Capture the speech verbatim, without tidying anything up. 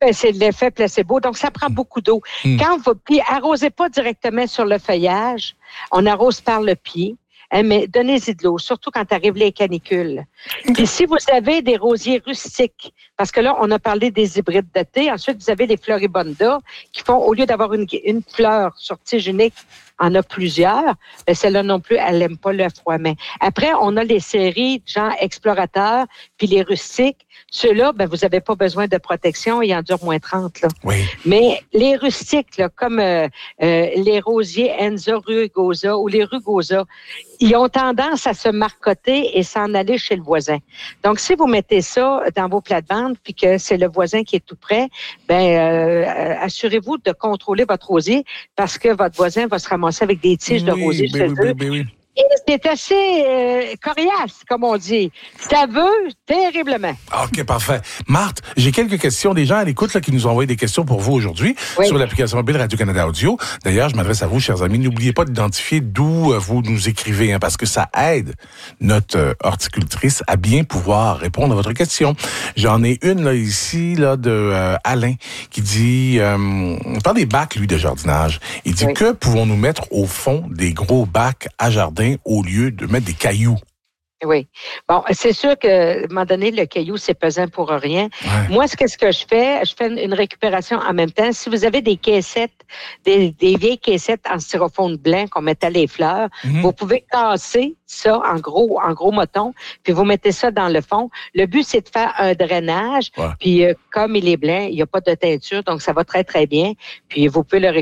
Ben, c'est l'effet placebo. Donc, ça prend beaucoup d'eau. Mm. Quand vous, puis arrosez pas directement sur le feuillage. On arrose par le pied. Hein, mais donnez-y de l'eau, surtout quand arrivent les canicules. Puis si vous avez des rosiers rustiques, parce que là, on a parlé des hybrides de thé. Ensuite, vous avez les floribundas qui font, au lieu d'avoir une, une fleur sur tige unique, en a plusieurs. Mais celle-là non plus, elle n'aime pas le froid. Mais après, on a les séries genre explorateurs, puis les rustiques. Ceux-là, ben, vous n'avez pas besoin de protection. Ils en durent moins trente. Là. Oui. Mais les rustiques, là, comme euh, euh, les rosiers Enza rugosa ou les rugosa, ils ont tendance à se marcoter et s'en aller chez le voisin. Donc, si vous mettez ça dans vos plates-bandes puis que c'est le voisin qui est tout près, ben euh, assurez-vous de contrôler votre rosier parce que votre voisin va se ramasser avec des tiges Oui, de rosier ben chez oui, eux. ben oui, ben oui. Et c'est assez euh, coriace, comme on dit. Ça veut terriblement. OK, parfait. Marthe, j'ai quelques questions des gens à l'écoute là, qui nous ont envoyé des questions pour vous aujourd'hui Oui. sur l'application mobile Radio-Canada Audio. D'ailleurs, je m'adresse à vous, chers amis. N'oubliez pas d'identifier d'où euh, vous nous écrivez, hein, parce que ça aide notre euh, horticultrice à bien pouvoir répondre à votre question. J'en ai une là ici là de euh, Alain qui dit, euh, on parle des bacs, lui, de jardinage. Il dit, Oui. que pouvons-nous mettre au fond des gros bacs à jardin au lieu de mettre des cailloux? Oui. Bon, c'est sûr que, à un moment donné, le caillou, c'est pesant pour rien. Ouais. Moi, ce que, ce que je fais, je fais une, une récupération en même temps. Si vous avez des caissettes, des, des vieilles caissettes en styrofoam blanc qu'on mettait les fleurs, Mm-hmm. vous pouvez casser ça en gros, en gros moton, puis vous mettez ça dans le fond. Le but, c'est de faire un drainage. Ouais. Puis, euh, comme il est blanc, il n'y a pas de teinture, donc ça va très, très bien. Puis, vous pouvez le